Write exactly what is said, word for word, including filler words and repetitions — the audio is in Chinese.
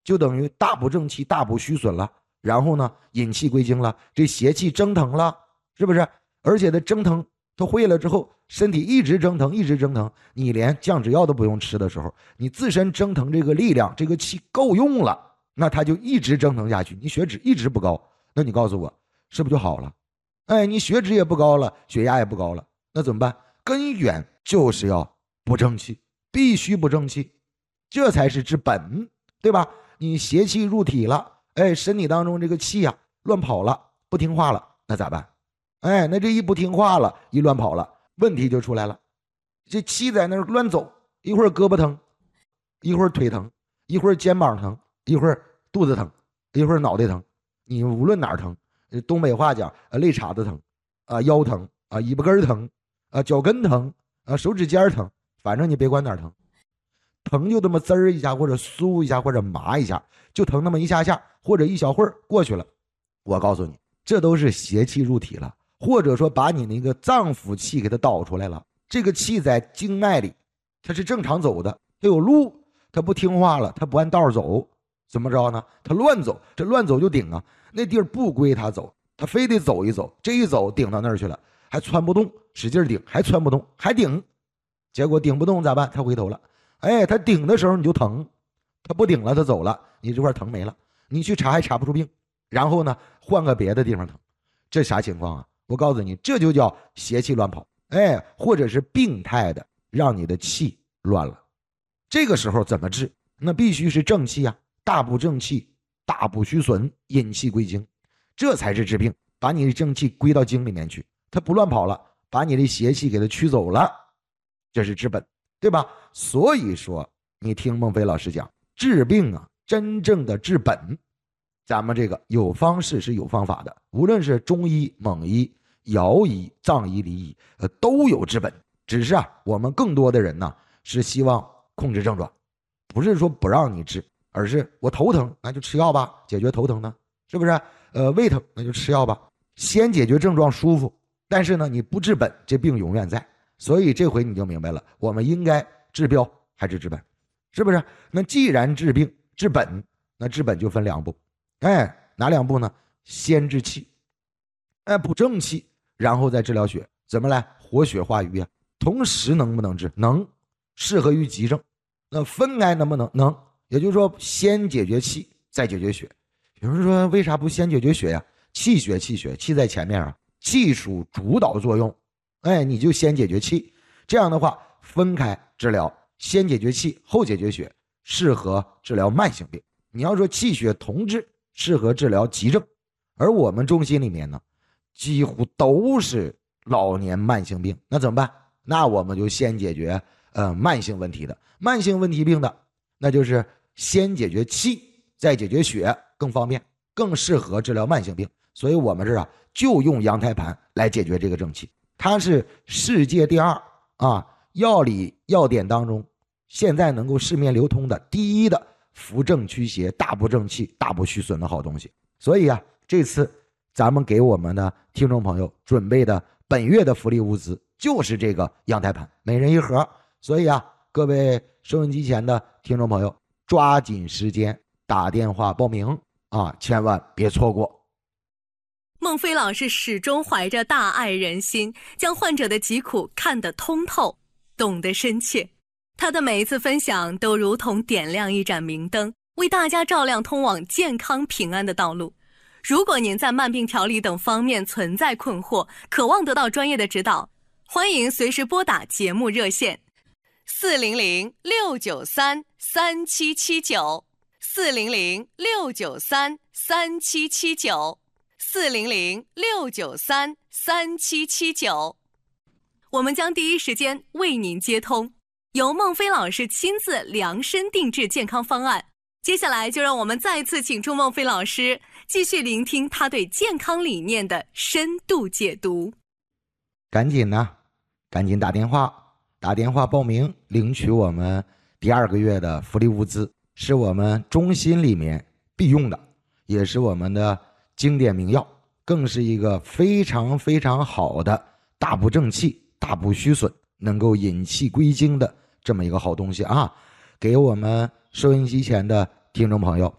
就等于大补正气，大补虚损了。然后呢，引气归经了，这邪气蒸腾了，是不是？而且它蒸腾，它会了之后，身体一直蒸腾，一直蒸腾，你连降脂药都不用吃的时候，你自身蒸腾这个力量，这个气够用了，那它就一直蒸腾下去，你血脂一直不高，那你告诉我，是不是就好了？哎，你血脂也不高了，血压也不高了，那怎么办？根源就是要补正气，必须补正气，这才是治本，对吧？你邪气入体了，哎，身体当中这个气啊乱跑了，不听话了，那咋办？哎，那这一不听话了，一乱跑了，问题就出来了。这气在那儿乱走，一会儿胳膊疼，一会儿腿疼，一会儿肩膀疼，一会儿肚子疼，一会儿脑袋疼，你无论哪儿疼，东北话讲，呃，肋叉子疼，啊、呃，腰疼，啊、呃，尾巴根疼，啊、呃，脚跟疼，啊、呃，手指尖疼，反正你别管哪儿疼，疼就这么滋儿一下，或者酥一下，或者麻一下，就疼那么一下下，或者一小会儿过去了。我告诉你，这都是邪气入体了，或者说把你那个脏腑气给它导出来了。这个气在经脉里，它是正常走的，它有路，它不听话了，它不按道走，怎么着呢？它乱走，这乱走就顶啊，那地儿不归它走，它非得走一走，这一走顶到那儿去了，还窜不动，使劲顶，还窜不动，还顶，结果顶不动咋办？它回头了。哎，它顶的时候你就疼，它不顶了，它走了，你这块疼没了，你去查还查不出病，然后呢，换个别的地方疼，这啥情况啊？我告诉你，这就叫邪气乱跑，哎，或者是病态的让你的气乱了。这个时候怎么治？那必须是正气啊，大补正气，大补虚损，引气归经，这才是治病。把你的正气归到经里面去，它不乱跑了，把你的邪气给它驱走了，这是治本，对吧？所以说，你听孟非老师讲，治病啊，真正的治本，咱们这个有方式是有方法的，无论是中医、蒙医、尧医、藏医、黎医，呃，都有治本。只是啊，我们更多的人呢，是希望控制症状，不是说不让你治，而是我头疼，那就吃药吧，解决头疼呢，是不是？呃，胃疼，那就吃药吧，先解决症状舒服。但是呢，你不治本，这病永远在。所以这回你就明白了，我们应该治标还是治本，是不是？那既然治病治本，那治本就分两步，哎，哪两步呢？先治气，哎，补正气，然后再治疗血，怎么来活血化瘀啊？同时能不能治？能，适合于急症。那分开能不能？能。也就是说，先解决气，再解决血。有人说，为啥不先解决血呀？气血气血，气在前面啊，气属主导作用。哎，你就先解决气，这样的话分开治疗，先解决气，后解决血，适合治疗慢性病。你要说气血同治，适合治疗急症。而我们中心里面呢，几乎都是老年慢性病，那怎么办？那我们就先解决呃慢性问题的，慢性问题病的，那就是先解决气，再解决血，更方便，更适合治疗慢性病。所以我们这儿啊，就用羊胎盘来解决这个正气。它是世界第二啊，药理药典当中现在能够市面流通的第一的扶正驱邪、大补正气、大补虚损的好东西。所以啊，这次咱们给我们的听众朋友准备的本月的福利物资就是这个羊胎盘，每人一盒。所以啊，各位收音机前的听众朋友，抓紧时间打电话报名啊，千万别错过。 孟非老师始终怀着大爱人心，将患者的疾苦看得通透，懂得深切。他的每一次分享都如同点亮一盏明灯，为大家照亮通往健康平安的道路。如果您在慢病调理等方面存在困惑，渴望得到专业的指导，欢迎随时拨打节目热线四零零六九三三七七九 四零零六九三三七七九四零零六九三三七七九，我们将第一时间为您接通，由孟非老师亲自量身定制健康方案。接下来就让我们再次请出孟非老师，继续聆听他对健康理念的深度解读。 赶紧呢，赶紧打电话，打电话报名领取我们第二个月的福利物资，是我们中心里面必用的，也是我们的经典名药，更是一个非常非常好的大补正气、大补虚损，能够引气归经的这么一个好东西啊！给我们收音机前的听众朋友